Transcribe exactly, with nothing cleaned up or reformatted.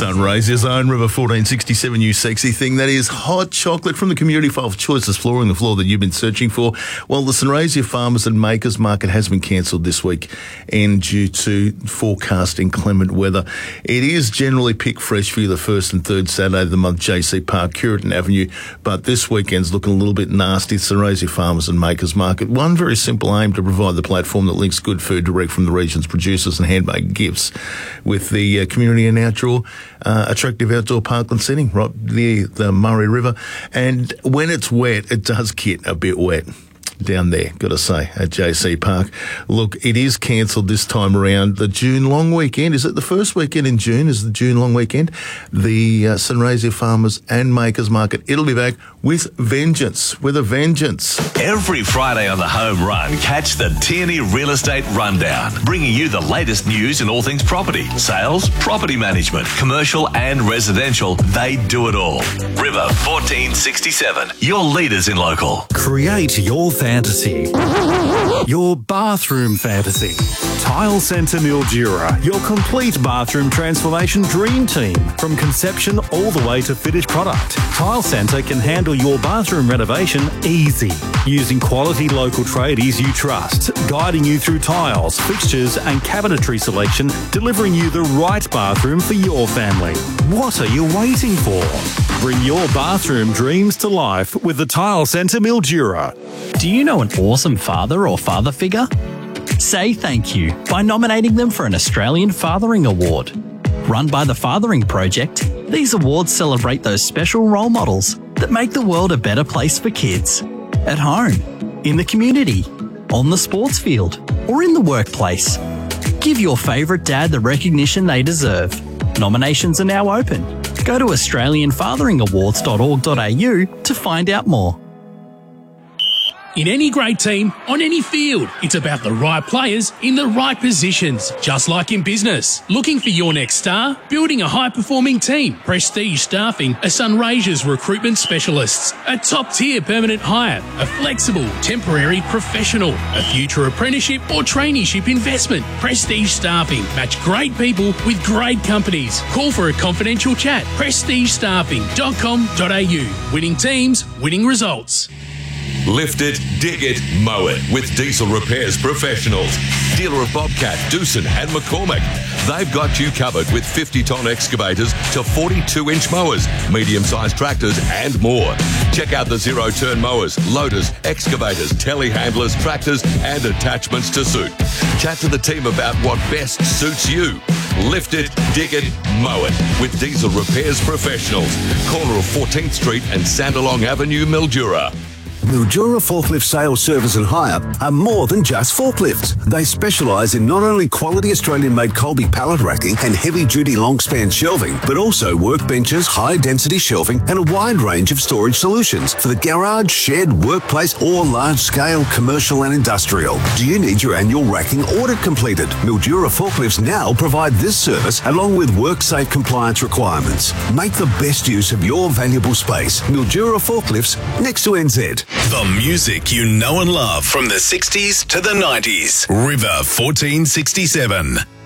Sunraysia Zone, River fourteen sixty-seven, you sexy thing. That is hot chocolate from the Community File of Choices Flooring, the floor that you've been searching for. Well, the Sunraysia Farmers and Makers Market has been cancelled this week and due to forecast inclement weather. It is generally pick fresh for you the first and third Saturday of the month, J C Park, Curitin Avenue, but this weekend's looking a little bit nasty. Sunraysia Farmers and Makers Market. One very simple aim to provide the platform that links good food direct from the region's producers and handmade gifts with the uh, community and outdoor, uh, attractive outdoor parkland setting right near the Murray River. And when it's wet, it does get a bit wet down there, got to say, at J C Park. Look, it is cancelled this time around. The June long weekend, is it the first weekend in June? Is the June long weekend? The uh, Sunraysia Farmers and Makers Market, it'll be back with vengeance, with a vengeance. Every Friday on the Home Run, catch the Tierney Real Estate Rundown, bringing you the latest news in all things property, sales, property management, commercial and residential. They do it all. River fourteen sixty-seven, your leaders in local. Create your fantasy. Your bathroom fantasy. Tile Centre Mildura, your complete bathroom transformation dream team. From conception all the way to finished product, Tile Centre can handle your bathroom renovation easy. Using quality local tradies you trust, guiding you through tiles, fixtures and cabinetry selection, delivering you the right bathroom for your family. What are you waiting for? Bring your bathroom dreams to life with the Tile Centre Mildura. Do you know an awesome father or father figure? Say thank you by nominating them for an Australian Fathering Award. Run by the Fathering Project, these awards celebrate those special role models that make the world a better place for kids. At home, in the community, on the sports field, or in the workplace. Give your favourite dad the recognition they deserve. Nominations are now open. Go to australian fathering awards dot org dot a u to find out more. In any great team, on any field, it's about the right players in the right positions. Just like in business. Looking for your next star? Building a high-performing team. Prestige Staffing are Sunraysia's recruitment specialists. A top-tier permanent hire. A flexible, temporary professional. A future apprenticeship or traineeship investment. Prestige Staffing. Match great people with great companies. Call for a confidential chat. prestige staffing dot com dot a u. Winning teams, winning results. Lift it, dig it, mow it with Diesel Repairs Professionals. Dealer of Bobcat, Doosan and McCormick. They've got you covered with fifty tonne excavators to forty-two inch mowers, medium-sized tractors and more. Check out the zero-turn mowers, loaders, excavators, telehandlers, tractors and attachments to suit. Chat to the team about what best suits you. Lift it, dig it, mow it with Diesel Repairs Professionals. Corner of fourteenth Street and Sandalong Avenue, Mildura. Mildura Forklift Sales, Service and Hire are more than just forklifts. They specialise in not only quality Australian-made Colby pallet racking and heavy-duty long-span shelving, but also workbenches, high-density shelving and a wide range of storage solutions for the garage, shed, workplace or large-scale commercial and industrial. Do you need your annual racking audit completed? Mildura Forklifts now provide this service along with WorkSafe compliance requirements. Make the best use of your valuable space. Mildura Forklifts, next to N Z. The music you know and love from the sixties to the nineties. River fourteen sixty-seven.